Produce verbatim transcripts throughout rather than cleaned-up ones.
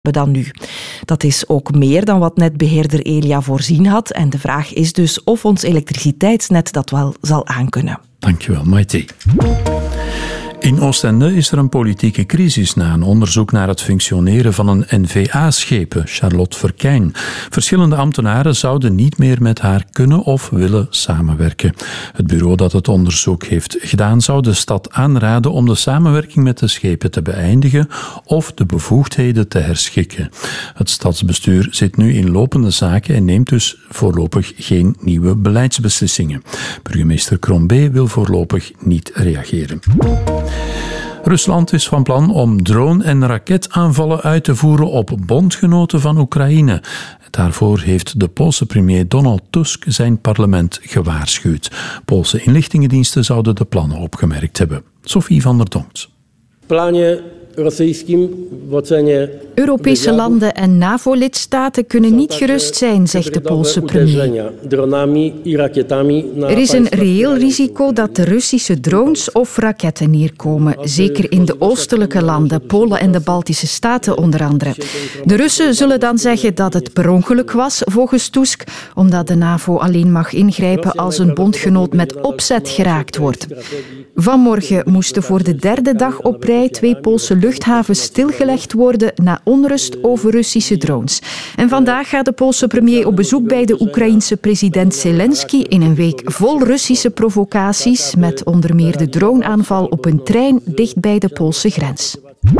dan nu. Dat is ook meer dan wat netbeheerder Elia voorzien had en de vraag is dus of ons elektriciteitsnet dat wel zal aankunnen. Dankjewel, Maite. In Oostende is er een politieke crisis na een onderzoek naar het functioneren van een N V A-schepen, Charlotte Verkijn. Verschillende ambtenaren zouden niet meer met haar kunnen of willen samenwerken. Het bureau dat het onderzoek heeft gedaan zou de stad aanraden om de samenwerking met de schepen te beëindigen of de bevoegdheden te herschikken. Het stadsbestuur zit nu in lopende zaken en neemt dus voorlopig geen nieuwe beleidsbeslissingen. Burgemeester Crombé wil voorlopig niet reageren. Rusland is van plan om drone- en raketaanvallen uit te voeren op bondgenoten van Oekraïne. Daarvoor heeft de Poolse premier Donald Tusk zijn parlement gewaarschuwd. Poolse inlichtingendiensten zouden de plannen opgemerkt hebben. Sophie van der Donkt. Europese landen en NAVO-lidstaten kunnen niet gerust zijn, zegt de Poolse premier. Er is een reëel risico dat de Russische drones of raketten neerkomen, zeker in de oostelijke landen, Polen en de Baltische Staten onder andere. De Russen zullen dan zeggen dat het per ongeluk was, volgens Tusk, omdat de NAVO alleen mag ingrijpen als een bondgenoot met opzet geraakt wordt. Vanmorgen moesten voor de derde dag op rij twee Poolse luchthavens stilgelegd worden na onrust over Russische drones. En vandaag gaat de Poolse premier op bezoek bij de Oekraïense president Zelensky in een week vol Russische provocaties, met onder meer de droneaanval op een trein dicht bij de Poolse grens.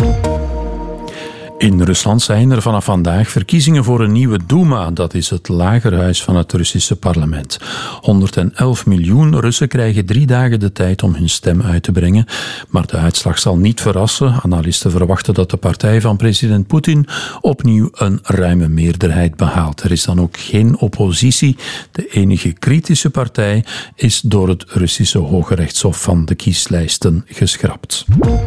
In Rusland zijn er vanaf vandaag verkiezingen voor een nieuwe Duma, dat is het lagerhuis van het Russische parlement. honderdelf miljoen Russen krijgen drie dagen de tijd om hun stem uit te brengen, maar de uitslag zal niet verrassen. Analisten verwachten dat de partij van president Poetin opnieuw een ruime meerderheid behaalt. Er is dan ook geen oppositie. De enige kritische partij is door het Russische Hoge Rechtshof van de kieslijsten geschrapt.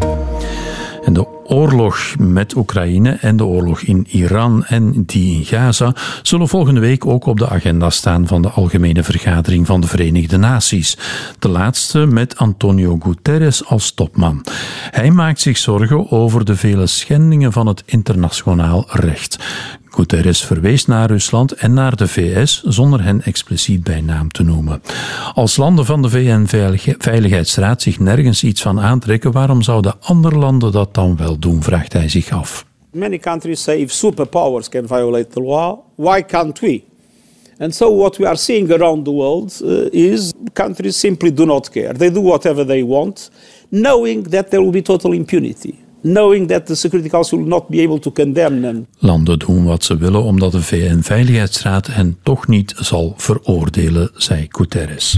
En de oorlog met Oekraïne en de oorlog in Iran en die in Gaza zullen volgende week ook op de agenda staan van de Algemene Vergadering van de Verenigde Naties. De laatste met Antonio Guterres als topman. Hij maakt zich zorgen over de vele schendingen van het internationaal recht. Guterres verwees naar Rusland en naar de V S zonder hen expliciet bij naam te noemen. Als landen van de V N-veiligheidsraad zich nergens iets van aantrekken, waarom zouden andere landen dat dan wel doen, vraagt hij zich af. Many countries say if superpowers can violate the law, why can't we? And so what we are seeing around the world uh, is countries simply do not care. They do whatever they want, knowing that there will be total impunity. Knowing that the Security Council will not be able to condemn them. Landen doen wat ze willen omdat de V N-veiligheidsraad hen toch niet zal veroordelen, zei Guterres.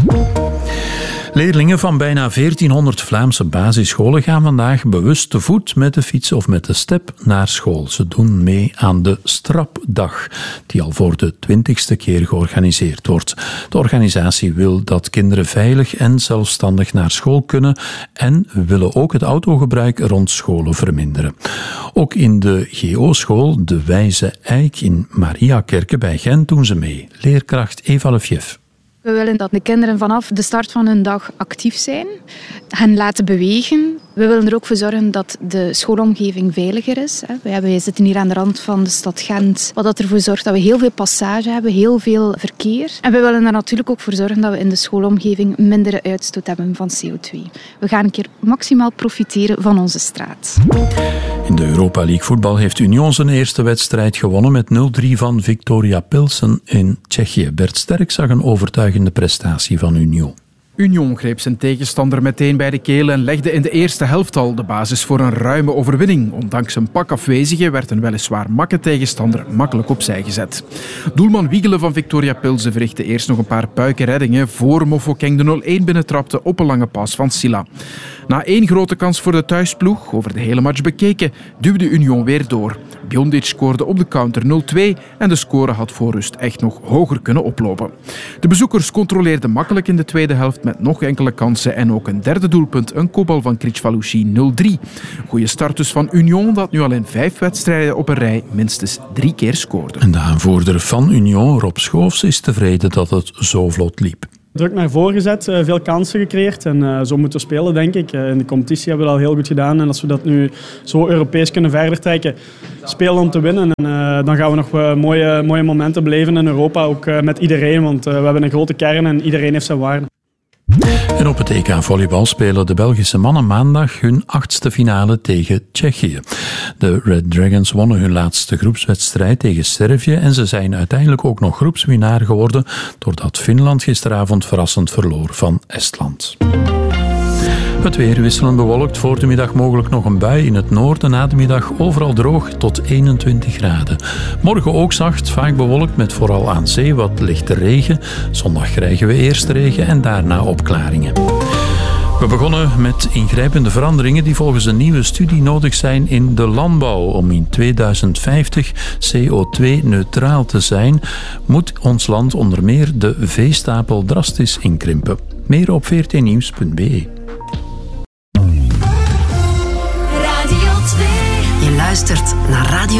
Leerlingen van bijna veertienhonderd Vlaamse basisscholen gaan vandaag bewust te voet, met de fiets of met de step naar school. Ze doen mee aan de Strapdag, die al voor de twintigste keer georganiseerd wordt. De organisatie wil dat kinderen veilig en zelfstandig naar school kunnen en willen ook het autogebruik rond scholen verminderen. Ook in de G O-school De Wijze Eik in Mariakerke bij Gent doen ze mee. Leerkracht Eva Lefjef. We willen dat de kinderen vanaf de start van hun dag actief zijn, hen laten bewegen. We willen er ook voor zorgen dat de schoolomgeving veiliger is. We zitten hier aan de rand van de stad Gent, wat ervoor zorgt dat we heel veel passage hebben, heel veel verkeer. En we willen er natuurlijk ook voor zorgen dat we in de schoolomgeving minder uitstoot hebben van C O twee. We gaan een keer maximaal profiteren van onze straat. In de Europa League voetbal heeft Union zijn eerste wedstrijd gewonnen met nul drie van Viktoria Pilsen in Tsjechië. Bert Sterk zag een overtuigende prestatie van Union. Union greep zijn tegenstander meteen bij de keel en legde in de eerste helft al de basis voor een ruime overwinning. Ondanks een pak afwezigen werd een weliswaar makke tegenstander makkelijk opzij gezet. Doelman Wiegelen van Viktoria Pilsen verrichtte eerst nog een paar puikenreddingen voor Mofokeng de nul één binnentrapte op een lange pas van Silla. Na één grote kans voor de thuisploeg, over de hele match bekeken, duwde Union weer door. Biondic scoorde op de counter nul twee en de score had voor rust echt nog hoger kunnen oplopen. De bezoekers controleerden makkelijk in de tweede helft met nog enkele kansen en ook een derde doelpunt, een kopbal van Kricvalushi nul drie. Goeie start dus van Union, dat nu al in vijf wedstrijden op een rij minstens drie keer scoorde. En de aanvoerder van Union, Rob Schoofs, is tevreden dat het zo vlot liep. Druk naar voren gezet, veel kansen gecreëerd en uh, zo moeten we spelen, denk ik. Uh, in de competitie hebben we dat al heel goed gedaan en als we dat nu zo Europees kunnen verder trekken, spelen om te winnen. En uh, dan gaan we nog uh, mooie, mooie momenten beleven in Europa, ook uh, met iedereen, want uh, we hebben een grote kern en iedereen heeft zijn waarde. En op het E K volleybal spelen de Belgische mannen maandag hun achtste finale tegen Tsjechië. De Red Dragons wonnen hun laatste groepswedstrijd tegen Servië en ze zijn uiteindelijk ook nog groepswinnaar geworden doordat Finland gisteravond verrassend verloor van Estland. Het weer wisselend bewolkt, voor de middag mogelijk nog een bui in het noorden, na de middag overal droog tot eenentwintig graden. Morgen ook zacht, vaak bewolkt met vooral aan zee wat lichte regen. Zondag krijgen we eerst regen en daarna opklaringen. We begonnen met ingrijpende veranderingen die volgens een nieuwe studie nodig zijn in de landbouw. Om in tweeduizend vijftig C O twee neutraal te zijn, moet ons land onder meer de veestapel drastisch inkrimpen. Meer op v r t nieuws punt b e. Je luistert naar Radio